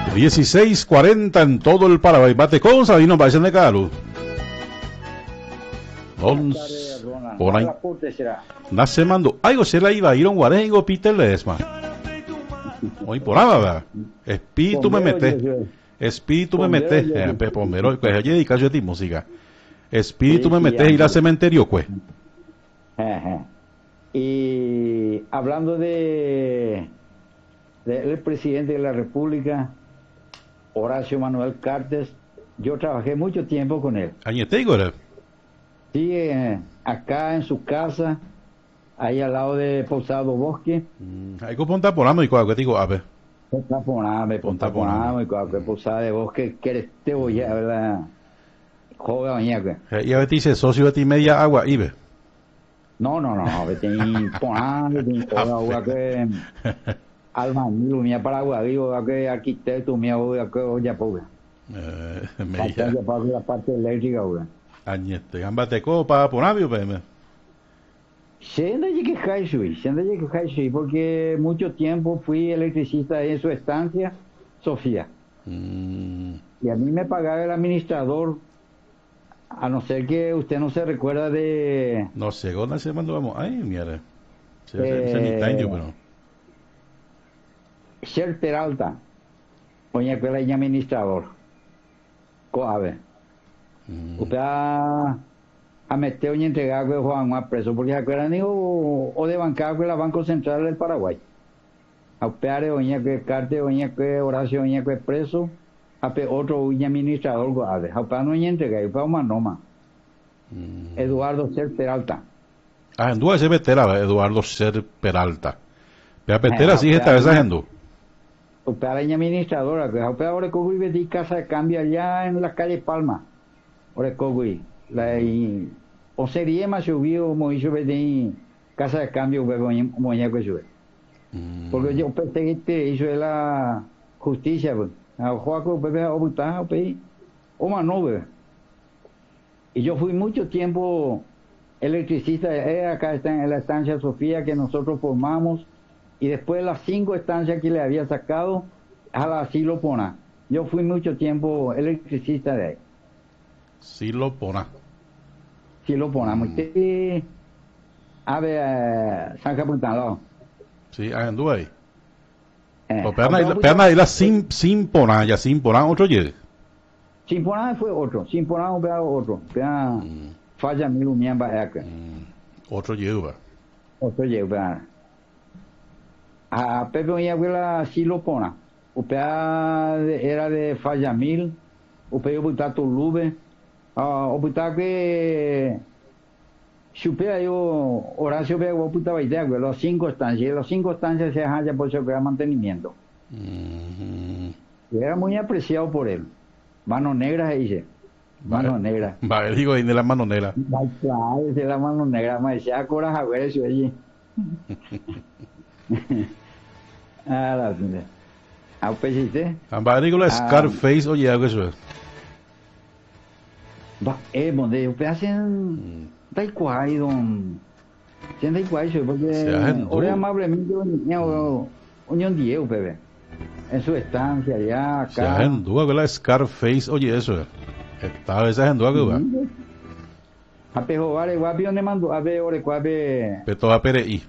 16:40 en todo el Paraguay. Bate con Sabino Baixen de Calu. Por ahí. Nace mando. Algo se la iba a ir a un guarengo Peter Lesma. Hoy por nada, ¿verdad? Espíritu me mete. Espíritu me mete. Pomero, pues allí dedicación de música. Espíritu me mete ir al cementerio, pues. Y hablando del presidente de la República, Horacio Manuel Cartes, yo trabajé mucho tiempo con él. ¿Añeteigo era? Sí, acá en su casa, ahí al lado de Posado Bosque. Hay que ponta ponando y cuando digo, a ver. Ponta poname y cuando Posada de Bosque, que te voy a ver joven oñaque. Y a ver, dice socio de ti media agua, Ibe. No, vete poname, agua que albañil, mía Paraguay, digo que arquitecto, mía que olla pobre. La parte eléctrica, ahora. Añete, gambate copa, ponabio, PM. Siendo que Haisui, porque mucho tiempo fui electricista en su estancia, Sofía. Y a mí me pagaba el administrador, a no ser que usted no se recuerda de... No sé, ¿dónde se mandó? Vamos, ay, mierda. Se ni taño, pero... Ser Peralta, oña que el administrador. Coave. Usted a meter y entregar que Juan más preso, porque se acuerdan o de bancar que la Banco Central del Paraguay. A usted oña que Carte, oña que Horacio, oña que preso, a otro administrador Coave. A usted no oña entregar, a una noma. Eduardo Ser Peralta. Ah, en duda se vetera Eduardo Ser Peralta. Pero petera sí está esa gente. Usted a la administradora, que usted ahora cogo y vendí casa de cambio allá en la calle Palma. Ahora cogo y o sería más subido como hizo vendí casa de cambio como ya que sube. Porque yo pensé que hizo la justicia, pues. A Joaco Pepe a Obutá, o Manove. Y yo fui mucho tiempo electricista, acá está en la estancia Sofía que nosotros formamos. Y después de las 5 estancias que le había sacado, a la Silo Pona. Yo fui mucho tiempo electricista de ahí. Silo Pona. Silo Pona. Usted, a ver, San Capuntano. Sí, anduvo ahí. Perna y la sin Pona, ya sin Pona otro llegue. Sin Pona fue otro. Sin Pona otro. Falla mil miamba acá. Otro llegue. Otro llegue. A Pepe oía la Silo Pona. Usted era de Fallamil, usted iba a botar Tulube, usted que supera yo Horacio ve a botar idea que las 5 estancias se halla por su mantenimiento. Y era muy apreciado por él. Mano negra se dice. Mano negra. Vale, digo ahí de la mano negra. Claro, de la mano negra, me decía coraje a ver eso allí. Ah, la tienda. ¿A pesite? Ambarigo la Scarface, oye, algo eso es. Va, donde usted hacen taikuai, don. Hacen taikuai, porque ahora amablemente unión 10, bebé. En su estancia allá, acá. Se hacen duda con la Scarface, oye, eso es. Esta vez se hacen duda que va. A pejo, vale, guapi, donde mandó, a ver, ore, guapi. Peto a Perei.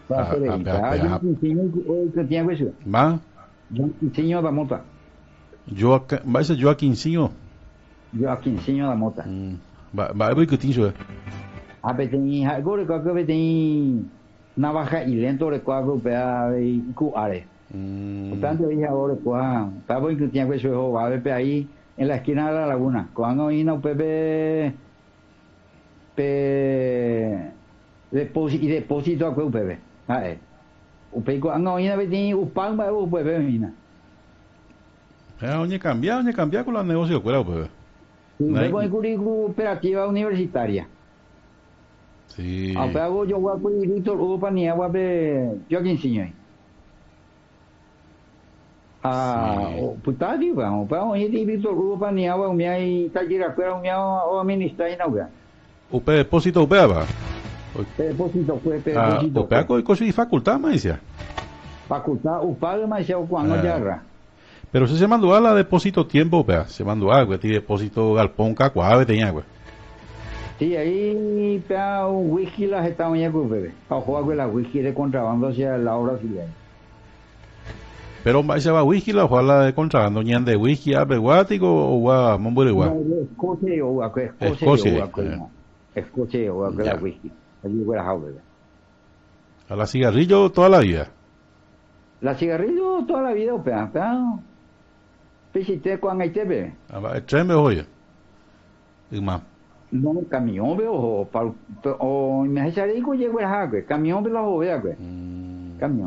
¿Va? Joaquincinho da Mota. Va a ser Joaquincinho. Joaquincinho da Mota. Va a ver que tiene. A ver, agora que tem navaja y lento de cuadro para cuare. Portanto, dije ahora, estaba en que tiene que ser va a ver ahí en la esquina de la laguna. Cuando vino Pepe depósito a Pepe. O peico não ainda vai ter o pão vai o bebê mina. Onde cambiar com o negócio cuidado pues. Luego en cooperativa universitaria. Sí. A pego yo voy a poner Víctor Hugo Pania va a ver yo que enseño ahí. O putadi vamos, para onde tem Víctor Hugo Pania va o minha Itajira para o minha o administrar aí não. O depósito va. Depósito fue o pega coisa de facultad, mas facultad o paga mas é o quando jarra. Pero si se mandó a la depósito tiempo, vea, se mandó a, güey, depósito galpón cacuave tenía, güey. Sí, ahí pega un whisky las estaban ya con bebé. A jugar con la whisky de contrabando hacia el lado brasileño. Pero se va whisky la juega de contrabando, ñan de whisky a peguático o gua momburigua. Escocia o gua, Escocia o gua la whisky. Allí fue la jaula. A la cigarrillo toda la vida. La cigarrillo toda la vida, pega, Pisite con Haití, Extreme hoy. Y más. No, caminhão, meu, o me recharei com o Diego Errago, caminhão pela rua, caminhão.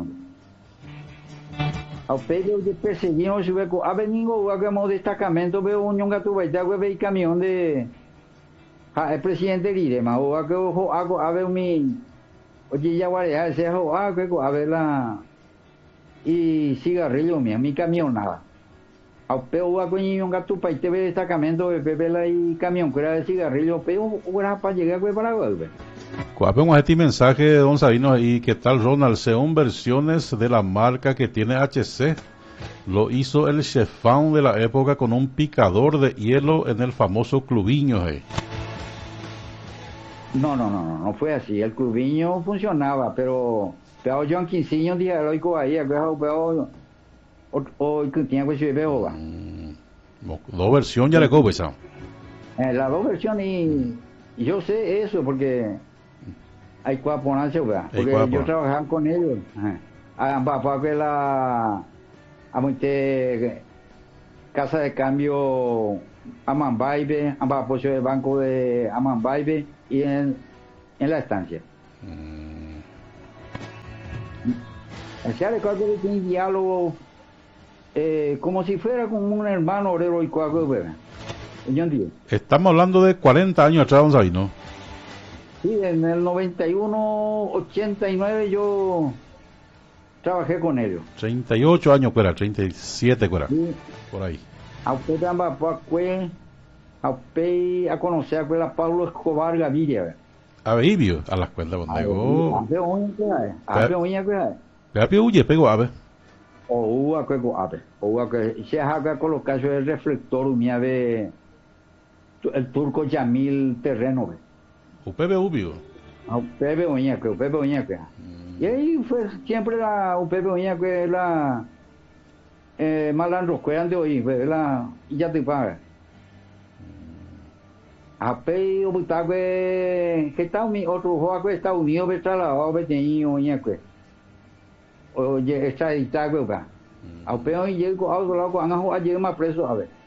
Ao peito de perseguir o Juveco, a Beningo, o agamo destacamento, veo um Nhongatu vai dar, veio caminhão de. É presidente Lire, mas o ago, a ver o de Jaguaré, se o ago, a ver lá. E cigarrillo, mi caminhão nada. Ao peo a coño un gato para este destacamento de pepela y camión que era de cigarrillo peo era para llegar a Paraguay. Cuando este mensaje de don Sabino ahí, ¿qué tal Ronald? Son versiones de la marca que tiene HC. Lo hizo el chefán de la época con un picador de hielo en el famoso Clubiño. No fue así. El Clubiño funcionaba, pero John Quincinho día loico ahí, pero o que tenía que ser veo. Dos versiones ya le cojo esa. Las dos versiones y yo sé eso porque hay que ponerse, porque yo trabajaba con ellos. Para que la casa de cambio Amambaibe, apoyo del banco de Amambaibe y en la estancia. Se recuerda que tiene diálogo como si fuera como un hermano obrero y cuaco, Estamos hablando de 40 años atrás, don Sabino. Sí, en el 91, 89 yo trabajé con ellos. 38 años, fuera, 37, fuera, sí. Por ahí. A usted a conocer a Pablo Escobar Gaviria. A Behibio, a las cuentas donde llegó. A ver, huye, pegó, a ver. O que se haga colocar el reflector mía de el turco Yamil Terreno. O Pepe Ubio. O Pepe Oñaque. Y ahí fue siempre o Pepe Oñaque la malandros que eran de hoy, la ya te paga. A Pepe o que está otro juego que Estados Unidos ve trasladado ve tenía Oñaque. Oye, está editado, ¿verdad? Al peor llego a otro lado, a llegar más preso, a ver.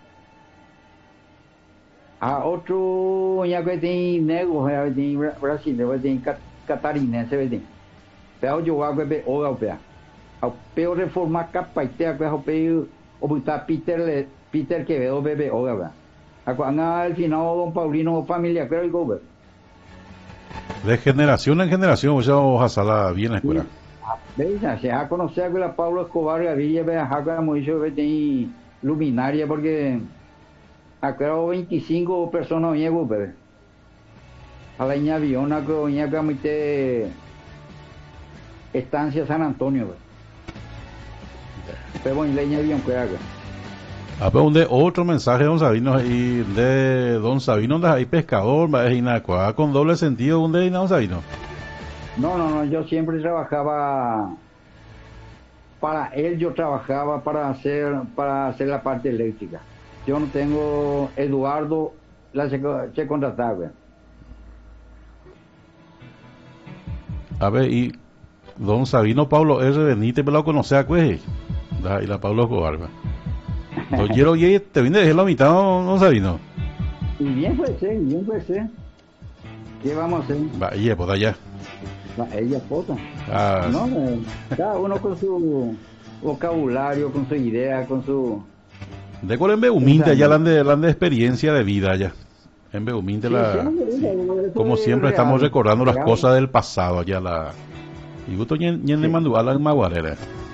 A otro, ya que tiene negro, tiene brasileño, tiene catarinense, ¿verdad? Pero yo hago que oiga, ¿verdad? Al peor reformar capa y te hago peor, o buscar Peter que veo, bebé, oiga, ¿verdad? Al final, don Paulino, familia, creo que ¿verdad? De generación en generación, o sea, ojalá bien la escuela. Se ha conocido a Pablo Escobar Gaviria, hemos dicho que tiene luminaria porque acá 25 personas llego, pero a la niña Viona que venía acá estancia San Antonio, pero en leña Vion que acá. Pero otro mensaje de don Sabino y de don Sabino donde hay pescador, con doble sentido, donde hay don Sabino. No, yo siempre trabajaba para él, yo trabajaba para hacer la parte eléctrica. Yo no tengo Eduardo, se contrataba. A ver, y don Sabino Pablo R. Benítez, me lo conoce a Cueje, y la Pablo Escobar. No quiero oye, te vine a dejar la mitad, don Sabino. Y bien puede ser. ¿Qué vamos a hacer? Vaya, pues allá. Ella foto. No, cada uno con su vocabulario, con su idea, con su. De cuál en Beuminte allá hablan de experiencia de vida allá. En Beuminte como siempre estamos recordando las cosas del pasado allá la. Y gusto ñen le mandó a la maguarera.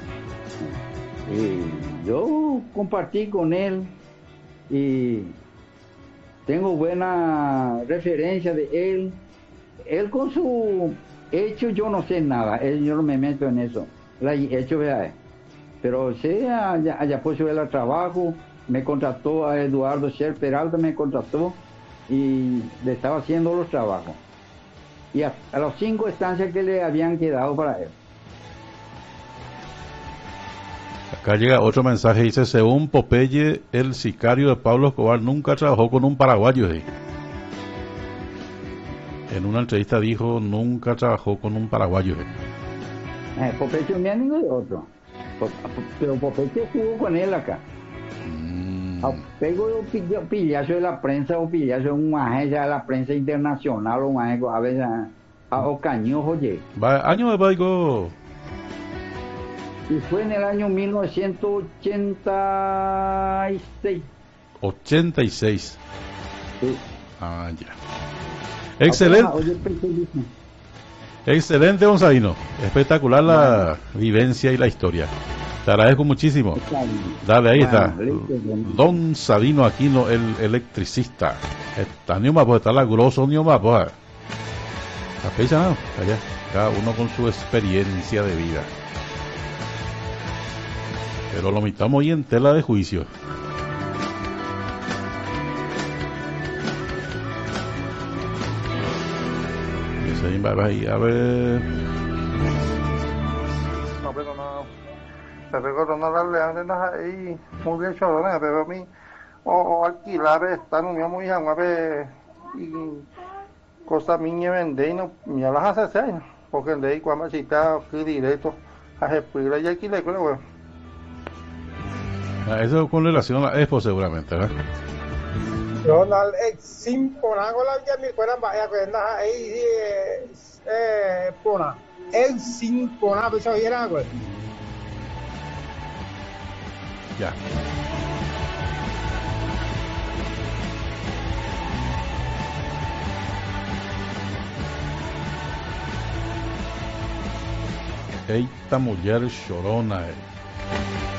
Yo compartí con él y tengo buena referencia de él. Él con su hecho yo no sé nada, yo no me meto en eso. La hecho vea, pero sí, allá pues yo el trabajo, me contrató a Eduardo Sher Peralta, me contrató y le estaba haciendo los trabajos. Y a las 5 estancias que le habían quedado para él. Acá llega otro mensaje, dice, según Popeye, el sicario de Pablo Escobar nunca trabajó con un paraguayo. En una entrevista dijo, nunca trabajó con un paraguayo. Popeye un día ninguno de otro. Pero Popeye jugó con él acá. Pego pillazo de la prensa o pillazo de un agencia de la prensa internacional o a veces o cañojo oye. Año de Baigo. Y fue en el año 1986. 86. Sí. Ah, ya. Excelente. Excelente, Gonzalino. Espectacular la vivencia y la historia. Te agradezco muchísimo. Dale, ahí está. Don Sabino Aquino, el electricista. Está ni más, pues está la grosso ni más, pues. Allá, cada uno con su experiencia de vida. Pero lo mitamos hoy en tela de juicio. A ver. No, pero no. Pepe Coronel le han ahí muy bien chorona, pero a mí o alquilar esta no me muy a ver y cosa miña vende y no me las hace años porque de ahí cuando está aquí directo a respira y alquiler creo. Eso con relación a la Expo seguramente, ¿verdad? Ronald sin ponago la ya mi fuera vaya que anda ahí pona el sin pona pues oye era güey. Ya. Esta mujer chorona.